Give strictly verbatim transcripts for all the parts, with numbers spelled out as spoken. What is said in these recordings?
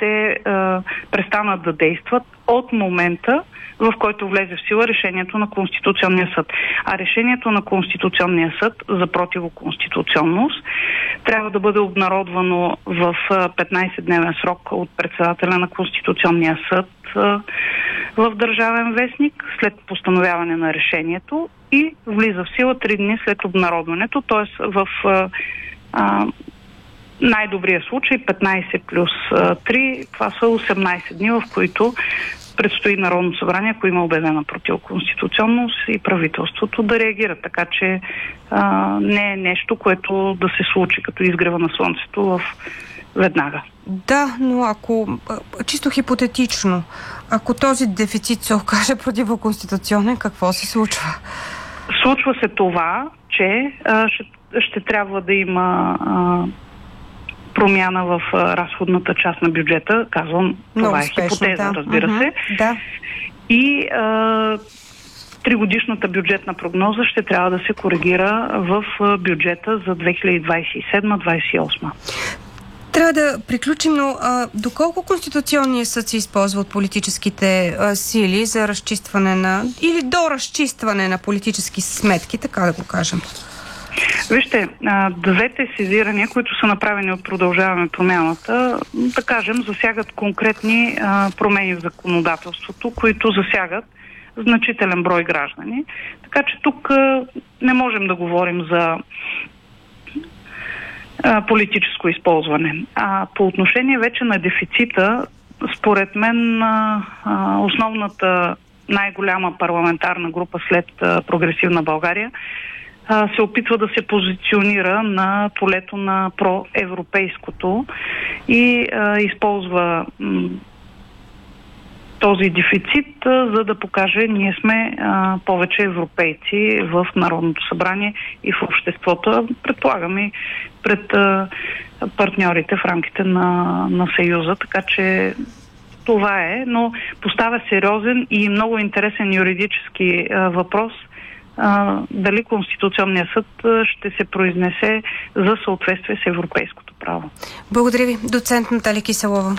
ще е, престанат да действат от момента, в който влезе в сила решението на Конституционния съд. А решението на Конституционния съд за противоконституционност трябва да бъде обнародвано в петнайсетдневен срок от председателя на Конституционния съд в Държавен вестник след постановяване на решението и влиза в сила три дни след обнародването, т.е. в а, най-добрия случай петнайсет плюс три, това са осемнайсет дни, в които предстои Народно събрание, ако има обявена противоконституционност и правителството да реагира. Така че а, не е нещо, което да се случи като изгрева на слънцето в веднага. Да, но ако, чисто хипотетично, ако този дефицит се окаже противоконституционен, какво се случва? Случва се това, че а, ще, ще трябва да има а, промяна в а, разходната част на бюджета. Казвам, това много е успешно, хипотеза, да. разбира uh-huh, се. Да. И а, тригодишната бюджетна прогноза ще трябва да се коригира в бюджета за две хиляди двайсет и седма - двайсет и осма. Трябва да приключим, но а, доколко Конституционният съд се използва от политическите а, сили за разчистване на, или до разчистване на политически сметки, така да го кажем? Вижте, а, двете сезирания, които са направени от Продължаваме промяната, да кажем, засягат конкретни а, промени в законодателството, които засягат значителен брой граждани. Така че тук а, не можем да говорим за политическо използване. А по отношение вече на дефицита, според мен а, основната най-голяма парламентарна група след а, Прогресивна България а, се опитва да се позиционира на полето на проевропейското и а, използва м- този дефицит, а, за да покаже, ние сме а, повече европейци в Народното събрание и в обществото. Предполагам и пред а, партньорите в рамките на, на Съюза, така че това е, но поставя сериозен и много интересен юридически а, въпрос а, дали Конституционният съд а, ще се произнесе за съответствие с европейското право. Благодаря ви, доцент Наталия Киселова.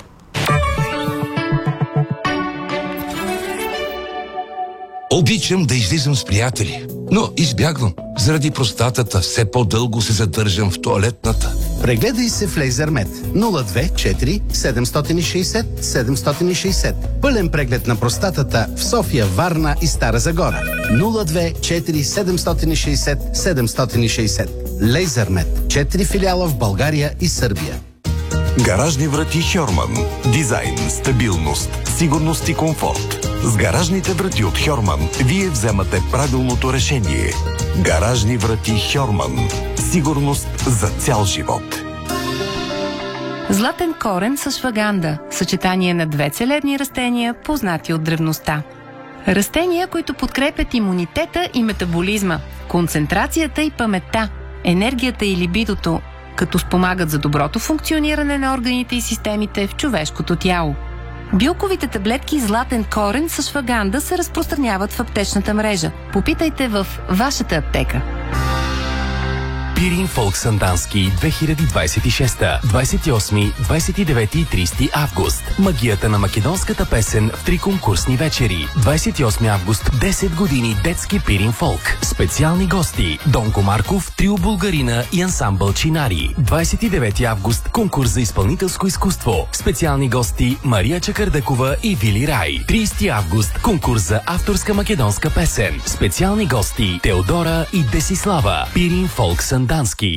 Обичам да излизам с приятели, но избягвам. Заради простатата все по-дълго се задържам в тоалетната. Прегледай се в Лейзермет нула две четири седем шест седем седем шест. Пълен преглед на простатата в София, Варна и Стара Загора. нула две четири седем шест седем шест. Лейзермет. Четири филиала в България и Сърбия. Гаражни врати Хьорман. Дизайн, стабилност, сигурност и комфорт. С гаражните врати от Хьорман вие вземате правилното решение. Гаражни врати Хьорман. Сигурност за цял живот. Златен корен с шваганда. Съчетание на две целебни растения, познати от древността. Растения, които подкрепят имунитета и метаболизма, концентрацията и паметта, енергията и либидото, като спомагат за доброто функциониране на органите и системите в човешкото тяло. Билковите таблетки Златен корен с шваганда се разпространяват в аптечната мрежа. Попитайте в вашата аптека. Пирин Фолк Сандански две хиляди двайсет и шеста, двайсет и осми, двайсет и девети и трийсети август. Магията на македонската песен в три конкурсни вечери. двайсет и осми август, десет години детски Пирин Фолк. Специални гости: Донко Марков, Трио Булгарина и ансамбъл Чинари. двайсет и девети август, конкурс за изпълнителско изкуство. Специални гости: Мария Чакърдъкова и Вили Рай. трийсети август, конкурс за авторска македонска песен. Специални гости: Теодора и Десислава. Пирин Фолк Сандански.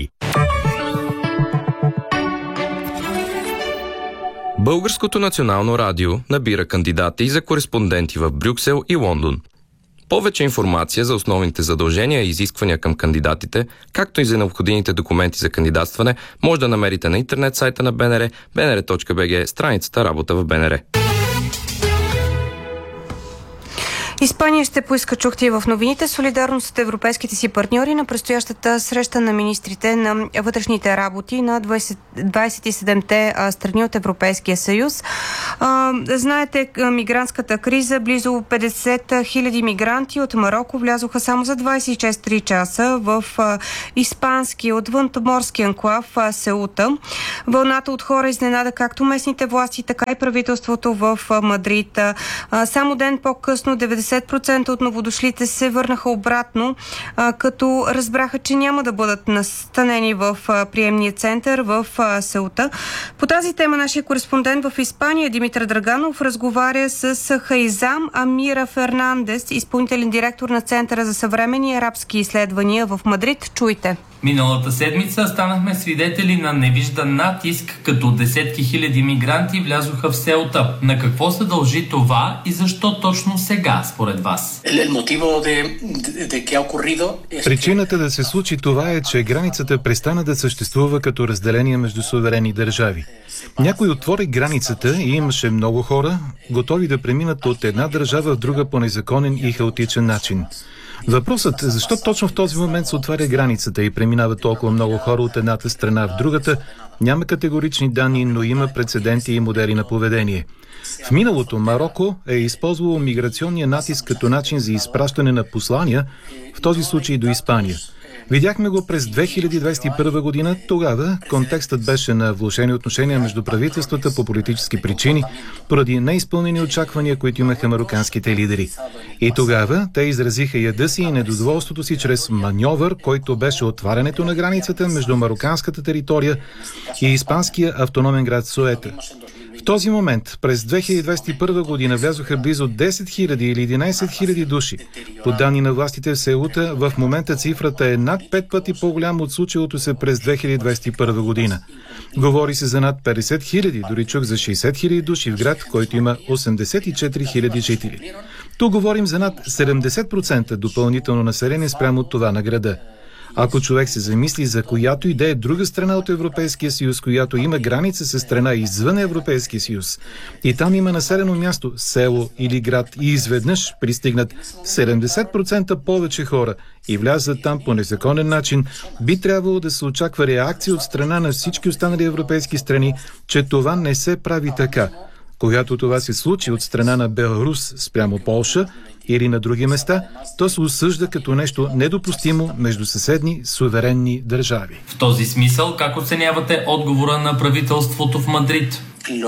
Българското национално радио набира кандидати за кореспонденти в Брюксел и Лондон. Повече информация за основните задължения и изисквания към кандидатите, както и за необходимите документи за кандидатстване, може да намерите на интернет сайта на БНР, би ен ар точка би джи, страницата Работа в БНР. Испания ще поиска, чухте и в новините, солидарност от европейските си партньори на предстоящата среща на министрите на вътрешните работи на двадесет и седемте страни от Европейския съюз. Знаете, мигрантската криза, близо петдесет хиляди мигранти от Мароко влязоха само за двадесет и четири часа в испански отвънморски анклав Сеута. Вълната от хора изненада както местните власти, така и правителството в Мадрид. Само ден по-късно деветдесет процента от новодошлите се върнаха обратно, като разбраха, че няма да бъдат настанени в приемния център в Сеута. По тази тема нашия кореспондент в Испания Димитър Драганов разговаря с Хайзам Амира Фернандес, изпълнителен директор на Центъра за съвременни арабски изследвания в Мадрид. Чуйте. Миналата седмица станахме свидетели на невиждан натиск, като десетки хиляди мигранти влязоха в Сеута. На какво се дължи това и защо точно сега, според вас? Причината да се случи това е, че границата престана да съществува като разделение между суверенни държави. Някой отвори границата и имаше много хора, готови да преминат от една държава в друга по незаконен и хаотичен начин. Въпросът е защо точно в този момент се отваря границата и преминават толкова много хора от едната страна в другата, няма категорични данни, но има прецеденти и модели на поведение. В миналото Мароко е използвало миграционния натиск като начин за изпращане на послания, в този случай до Испания. Видяхме го през две хиляди двадесет и първа година. Тогава контекстът беше на влошени отношения между правителствата по политически причини, поради неизпълнени очаквания, които имаха мароканските лидери. И тогава те изразиха яда си и недоволството си чрез маньовър, който беше отварянето на границата между мароканската територия и испанския автономен град Суета. В този момент, през две хиляди двадесет и първа година, влязоха близо десет хиляди или единадесет хиляди души. По данни на властите в Сеута, в момента цифрата е над пет пъти по-голяма от случилото се през две хиляди двадесет и първа година. Говори се за над петдесет хиляди, дори чух за шейсет хиляди души в град, който има осемдесет и четири хиляди жители. Тук говорим за над седемдесет процента допълнително население спрямо от това на града. Ако човек се замисли за която и да е друга страна от Европейския съюз, която има граница с страна извън Европейския съюз, и там има населено място, село или град, и изведнъж пристигнат седемдесет процента повече хора и влязат там по незаконен начин, би трябвало да се очаква реакция от страна на всички останали европейски страни, че това не се прави така. Когато това се случи от страна на Беларус спрямо Полша или на други места, то се осъжда като нещо недопустимо между съседни суверенни държави. В този смисъл, как оценявате отговора на правителството в Мадрид?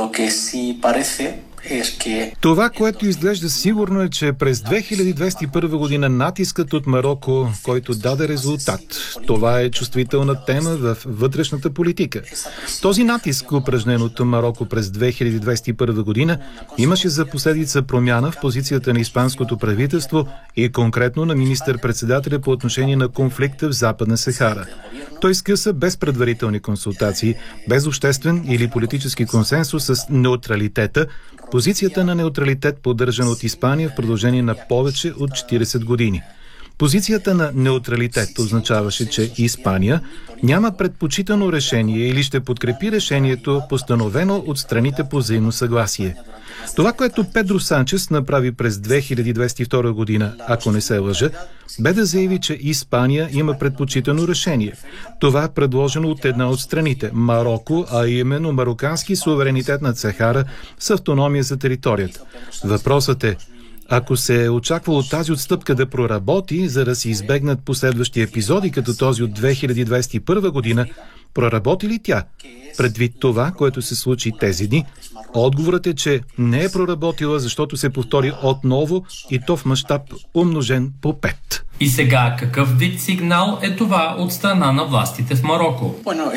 Това, което изглежда сигурно е, че през две хиляди двадесет и първа година натискът от Мароко, който даде резултат. Това е чувствителна тема в вътрешната политика. Този натиск, упражнен от Мароко през две хиляди двадесет и първа година, имаше за последица промяна в позицията на испанското правителство и конкретно на министър-председателя по отношение на конфликта в Западна Сахара. Той скъса без предварителни консултации, без обществен или политически консенсус с неутралитета, позицията на неутралитет, поддържана от Испания в продължение на повече от четиридесет години. Позицията на неутралитет означаваше, че Испания няма предпочитано решение или ще подкрепи решението, постановено от страните по взаимно съгласие. Това, което Педро Санчес направи през две хиляди двадесет и втора година, ако не се лъжа, бе да заяви, че Испания има предпочитано решение. Това е предложено от една от страните – Мароко, а именно марокански суверенитет над Сахара с автономия за територията. Въпросът е, ако се е очаквало тази отстъпка да проработи, за да се избегнат последващи епизоди, като този от две хиляди двадесет и първа година, проработи ли тя? Предвид това, което се случи тези дни, отговорът е, че не е проработила, защото се повтори отново и то в мащаб умножен по пет. И сега, какъв вид сигнал е това от страна на властите в Мароко?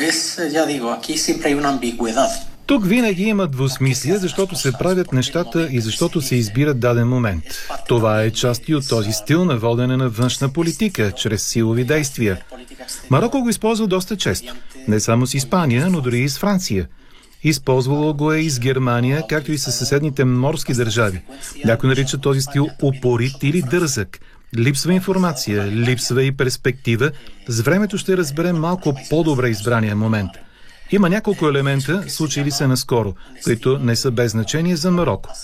Тук винаги има двусмислие, защото се правят нещата и защото се избират даден момент. Това е част и от този стил на водене на външна политика, чрез силови действия. Мароко го използва доста често. Не само с Испания, но дори и с Франция. Използвало го е и с Германия, както и с съседните морски държави. Някой нарича този стил упорит или дързък. Липсва информация, липсва и перспектива. С времето ще разберем малко по-добре избрания момент. Има няколко елемента, случили се наскоро, които не са без значение за Мароко.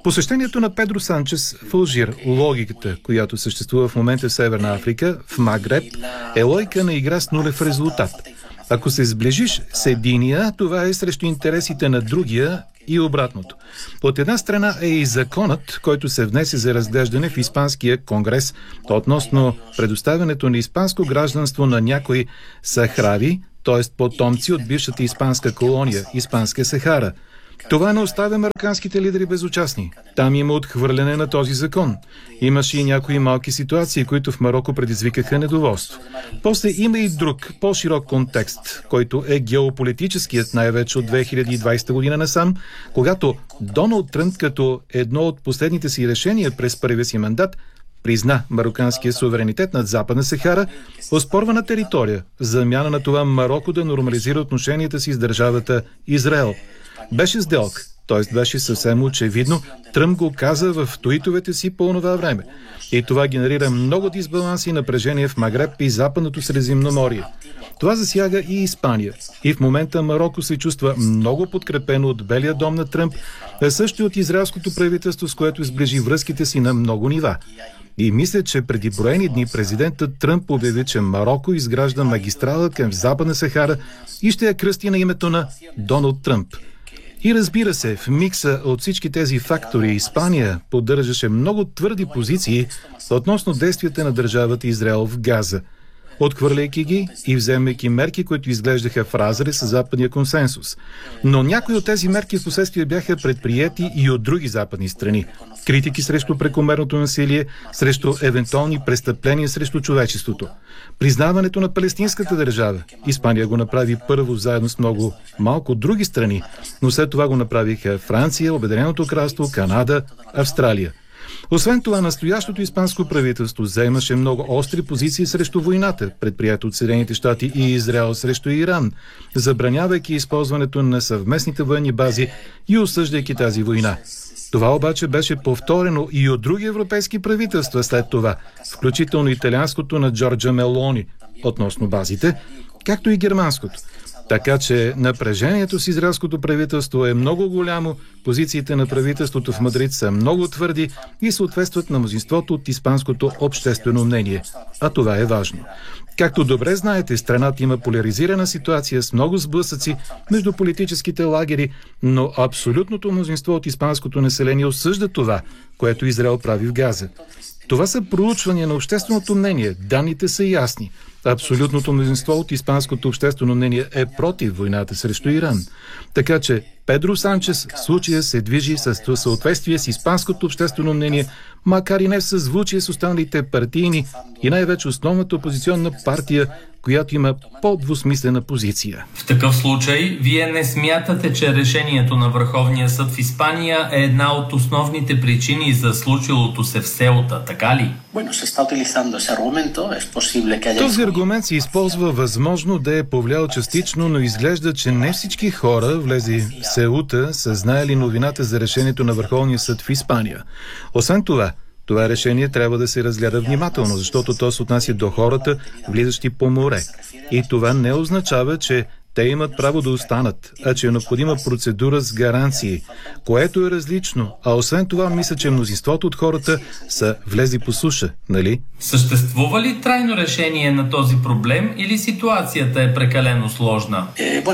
Посещението на Педро Санчес в Алжир, логиката, която съществува в момента в Северна Африка, в Магреб, е логика на игра с нулев резултат. Ако се сближиш с единия, това е срещу интересите на другия и обратното. От една страна е и законът, който се внесе за разглеждане в Испанския конгрес относно предоставянето на испанско гражданство на някои сахрави, т.е. потомци от бившата испанска колония, Испанска Сахара. Това не оставя марокканските лидери безучастни. Там има отхвърляне на този закон. Имаше и някои малки ситуации, които в Мароко предизвикаха недоволство. После има и друг, по-широк контекст, който е геополитическият най-вече от две хиляди и двадесета година насам, когато Доналд Тръмп като едно от последните си решения през първия си мандат призна марокканския суверенитет над Западна Сахара, оспорвана територия, в замяна на това Мароко да нормализира отношенията си с държавата Израел. Беше сделка, т.е. беше съвсем очевидно. Тръмп го каза в туитовете си по онова време. И това генерира много дисбаланси и напрежение в Магреб и Западното Средиземноморие. Това засяга и Испания. И в момента Мароко се чувства много подкрепено от Белия дом на Тръмп, а също и от израелското правителство, с което изближи връзките си на много нива. И мисля, че преди броени дни президентът Тръмп обяви, че Мароко изгражда магистрала към Западна Сахара и ще я кръсти на името на Доналд Тръмп. И разбира се, в микса от всички тези фактори Испания поддържаше много твърди позиции относно действията на държавата Израел в Газа, отхвърляйки ги и вземайки мерки, които изглеждаха в разрез с западния консенсус. Но някои от тези мерки в последствие бяха предприети и от други западни страни. Критики срещу прекомерното насилие, срещу евентуални престъпления срещу човечеството. Признаването на палестинската държава. Испания го направи първо заедно с много малко други страни, но след това го направиха Франция, Обединеното кралство, Канада, Австралия. Освен това, настоящото испанско правителство заемаше много остри позиции срещу войната, предприета от Съединените щати и Израел срещу Иран, забранявайки използването на съвместните военни бази и осъждайки тази война. Това обаче беше повторено и от други европейски правителства след това, включително италианското на Джорджа Мелони относно базите, както и германското. Така че напрежението с израелското правителство е много голямо, позициите на правителството в Мадрид са много твърди и съответстват на мнозинството от испанското обществено мнение. А това е важно. Както добре знаете, страната има поляризирана ситуация с много сблъсъци между политическите лагери, но абсолютното мнозинство от испанското население осъжда това, което Израел прави в Газа. Това са проучвания на общественото мнение. Данните са ясни. Абсолютното мнозинство от испанското обществено мнение е против войната срещу Иран. Така че Педро Санчес в случая се движи с съответствие с испанското обществено мнение, макар и не в съзвучие с останалите партийни и най-вече основната опозиционна партия, която има по-двусмислена позиция. В такъв случай, вие не смятате, че решението на Върховния съд в Испания е една от основните причини за случилото се в Сеута, така ли? Този аргумент се използва възможно да е повлиял частично, но изглежда, че не всички хора, влезли в Сеута, са знаели новината за решението на Върховния съд в Испания. Освен това, това решение трябва да се разгледа внимателно, защото то се отнася до хората, влизащи по море. И това не означава, че те имат право да останат, а че е необходима процедура с гаранции, което е различно. А освен това, мисля, че мнозинството от хората са влезли по суша, нали? Съществува ли трайно решение на този проблем или ситуацията е прекалено сложна?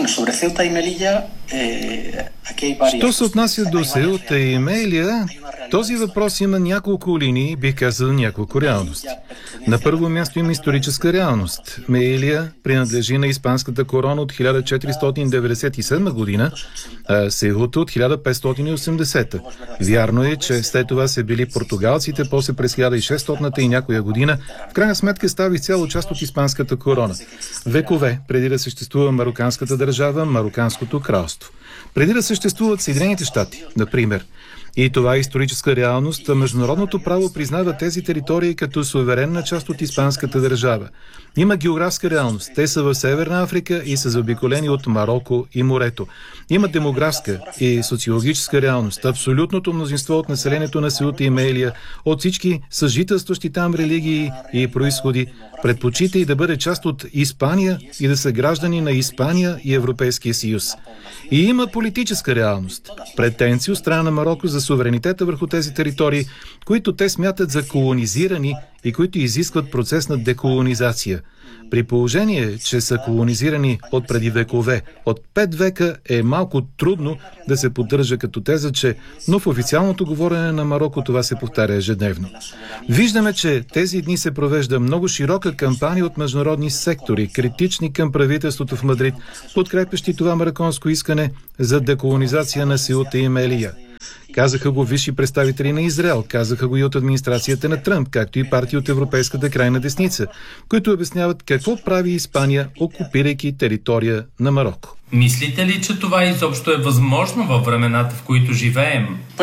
Що се отнася до Сеута и Мелия, този въпрос има няколко линии, бих казал няколко реалности. На първо място има историческа реалност. Мелия принадлежи на испанската корона от хиляда четиристотин деветдесет и седма година, а Сеута от хиляда петстотин и осемдесета. Вярно е, че след това са били португалците, после през хиляда и шестстотната и някоя година, в крайна сметка става изцяло част от испанската корона. Векове преди да съществува марокканската държава, Марокканското кралство. Преди да съществуват Съединените щати, например. И това е историческа реалност. Международното право признава тези територии като суверенна част от испанската държава. Има географска реалност. Те са в Северна Африка и са заобиколени от Мароко и морето. Има демографска и социологическа реалност. Абсолютното мнозинство от населението на Сеута и Мелия, от всички съжителстващи там религии и произходи, предпочита и да бъде част от Испания и да са граждани на Испания и Европейския съюз. И има политическа реалност. Претенции от страна на Мароко за суверенитета върху тези територии, които те смятат за колонизирани и които изискват процес на деколонизация. При положение, че са колонизирани от преди векове, от пет века е малко трудно да се поддържа като теза, че, но в официалното говорене на Мароко това се повтаря ежедневно. Виждаме, че тези дни се провежда много широка кампания от международни сектори, критични към правителството в Мадрид, подкрепящи това марокканско искане за деколонизация на Сеута и Мелия. Казаха го висши представители на Израел, казаха го и от администрацията на Тръмп, както и партии от европейската крайна десница, които обясняват какво прави Испания, окупирайки територия на Мароко. Мислите ли, че това изобщо е възможно във времената, в които живеем?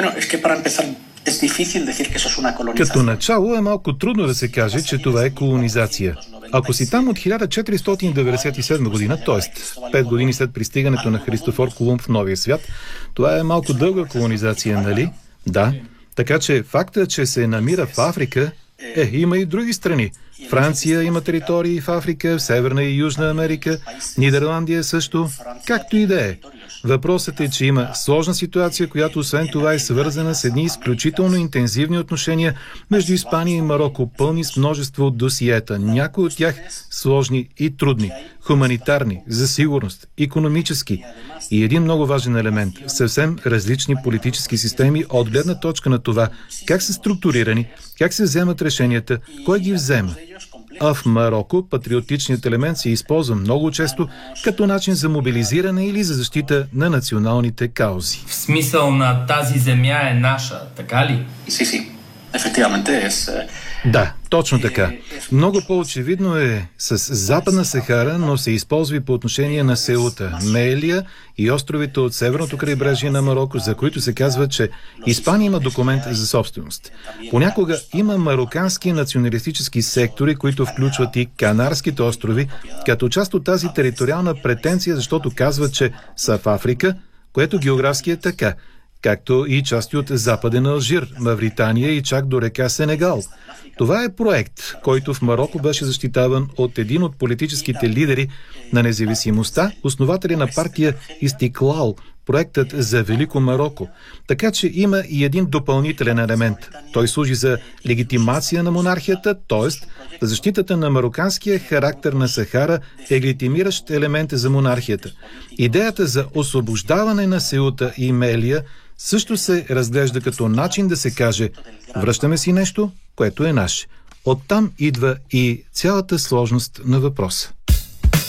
Като начало е малко трудно да се каже, че това е колонизация. Ако си там от хиляда четиристотин деветдесет и седма година, т.е. пет години след пристигането на Христофор Колумб в Новия свят, това е малко дълга колонизация, нали? Да. Така че факта, че се намира в Африка, е, има и други страни. Франция има територии в Африка, в Северна и Южна Америка, Нидерландия също, както и да е. Въпросът е, че има сложна ситуация, която освен това е свързана с едни изключително интензивни отношения между Испания и Мароко, пълни с множество досиета, някои от тях сложни и трудни, хуманитарни, за сигурност, икономически и един много важен елемент – съвсем различни политически системи от гледна точка на това как са структурирани, как се вземат решенията, кой ги взема. А в Мароко патриотичният елемент се използва много често като начин за мобилизиране или за защита на националните каузи. В смисъл на тази земя е наша, така ли? Си, си. Ефективаменте е... Да, точно така. Много по-очевидно е с Западна Сахара, но се използва и по отношение на Сеута, Мелия и островите от северното крайбрежие на Мароко, за които се казва, че Испания има документ за собственост. Понякога има марокански националистически сектори, които включват и Канарските острови, като част от тази териториална претенция, защото казват, че са в Африка, което географски е така, както и части от Западен Алжир, Мавритания и чак до река Сенегал. Това е проект, който в Мароко беше защитаван от един от политическите лидери на независимостта, основатели на партия Истиклал, проектът за Велико Мароко. Така че има и един допълнителен елемент. Той служи за легитимация на монархията, т.е. защитата на мароканския характер на Сахара е легитимиращ елемент за монархията. Идеята за освобождаване на Сеута и Мелия също се разглежда като начин да се каже връщаме си нещо, което е наше. Оттам идва и цялата сложност на въпроса.